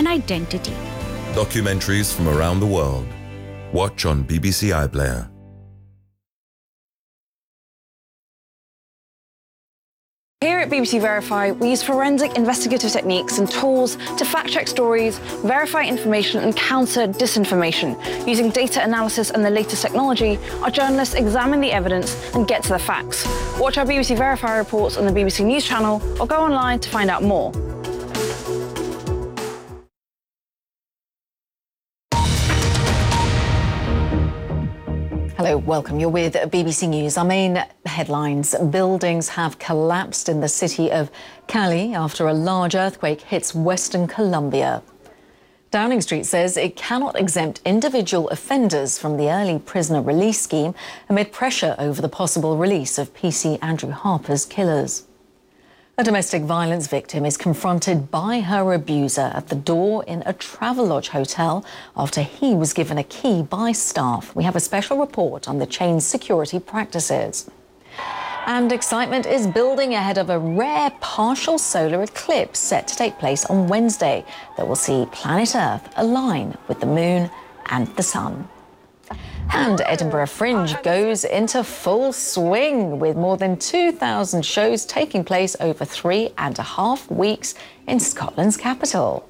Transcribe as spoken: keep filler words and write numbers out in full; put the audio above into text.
and identity. Documentaries from around the world. Watch on B B C iPlayer. Here at B B C Verify, we use forensic investigative techniques and tools to fact-check stories, verify information and counter disinformation. Using data analysis and the latest technology, our journalists examine the evidence and get to the facts. Watch our B B C Verify reports on the B B C News channel or go online to find out more. Hello, welcome. You're with B B C News. Our main headlines. Buildings have collapsed in the city of Cali after a large earthquake hits Western Colombia. Downing Street says it cannot exempt individual offenders from the early prisoner release scheme amid pressure over the possible release of P C Andrew Harper's killers. A domestic violence victim is confronted by her abuser at the door in a Travelodge hotel after he was given a key by staff. We have a special report on the chain's security practices. And excitement is building ahead of a rare partial solar eclipse set to take place on Wednesday that will see planet Earth align with the moon and the sun. And Edinburgh Fringe goes into full swing with more than two thousand shows taking place over three and a half weeks in Scotland's capital.